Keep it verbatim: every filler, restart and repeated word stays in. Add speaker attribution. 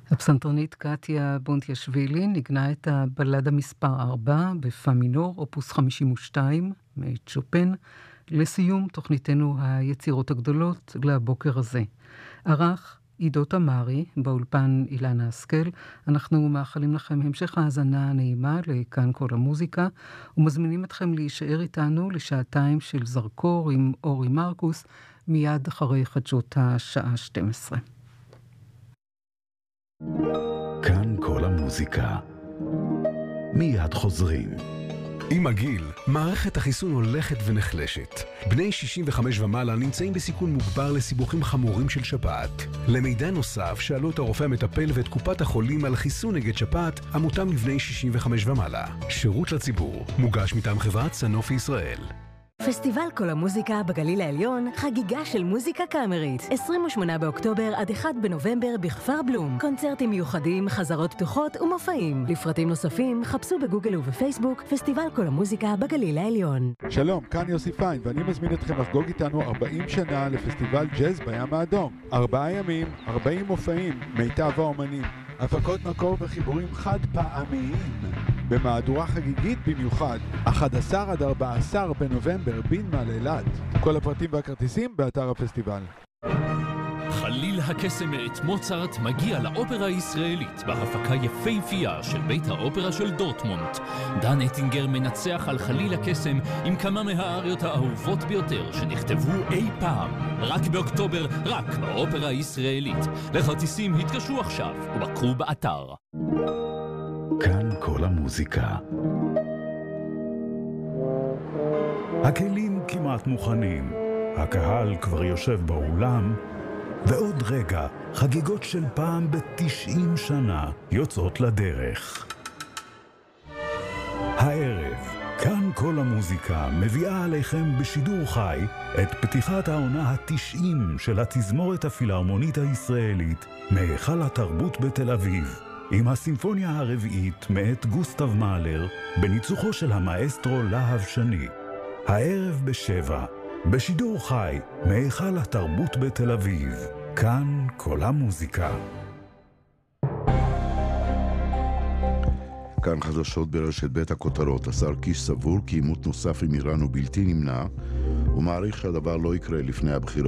Speaker 1: הפסנתרנית קטיה בונטיאשווילי ניגנה את הבלדה מספר ארבע בפא מינור, אופוס חמישים ושתיים, מאת שופן, לסיום תוכניתנו היצירות הגדולות לבוקר הזה. ערך עידו תמרי, באולפן אילנה השכל. אנחנו מאחלים לכם המשך האזנה נעימה לכאן כל המוזיקה, ומזמינים אתכם להישאר איתנו לשעתיים של זרקור עם אורי מרקוס, מיד אחרי חדשות השעה שתים עשרה.
Speaker 2: כאן כל המוזיקה. מיד חוזרים.
Speaker 3: עם הגיל, מערכת החיסון הולכת ונחלשת. בני שישים וחמש ומעלה נמצאים בסיכון מוגבר לסיבוכים חמורים של שפעת. למידע נוסף, שאלו את הרופא המטפל ואת קופת החולים על חיסון נגד שפעת, המותאם לבני שישים וחמש ומעלה. שירות לציבור, מוגש מטעם חברת סנופי ישראל.
Speaker 4: פסטיבל כל המוזיקה בגליל העליון, חגיגה של מוזיקה קאמרית. עשרים ושמונה באוקטובר עד אחד בנובמבר בכפר בלום. קונצרטים מיוחדים, חזרות פתוחות ומופעים. לפרטים נוספים, חפשו בגוגל ובפייסבוק פסטיבל כל המוזיקה בגליל העליון.
Speaker 5: שלום, כאן יוסי פיין, ואני מזמין אתכם לחגוג איתנו ארבעים שנה לפסטיבל ג'אז בים האדום. ארבעה ימים, ארבעים מופעים, מיטב האומנים. הפקות מקור וחיבורים חד פעמיים. במהדורה חגיגית במיוחד, אחד עשר עד ארבעה עשר בנובמבר בנמל אילת. כל הפרטים והכרטיסים באתר הפסטיבל.
Speaker 6: חליל הקסם מאת מוצרט מגיע לאופרה הישראלית בהפקה יפהפייה של בית האופרה של דורטמונד. דן אטינגר מנצח על חליל הקסם עם כמה מהאריות האהובות ביותר שנכתבו אי פעם. רק באוקטובר, רק באופרה הישראלית. לכרטיסים התקשרו עכשיו ובקרו באתר.
Speaker 2: כאן כל המוזיקה. הכלים כמעט מוכנים. הקהל כבר יושב באולם. ועוד רגע, חגיגות של פעם ב-תשעים שנה יוצאות לדרך. הערב, כאן כל המוזיקה מביאה עליכם בשידור חי את פתיחת העונה ה-תשעים של התזמורת הפילהרמונית הישראלית מהיכל התרבות בתל אביב, עם הסימפוניה הרביעית מאת גוסטב מאלר בניצוחו של המאסטרו להב שני. הערב בשבע, בשידור חי מהיכל התרבות בתל אביב. כאן כל המוזיקה.
Speaker 7: כאן חדשות ברשת בית הכותרות. השר קיש סבור כי עימות נוסף עם איראן הוא בלתי נמנע, ומעריך שהדבר לא יקרה לפני הבחירות.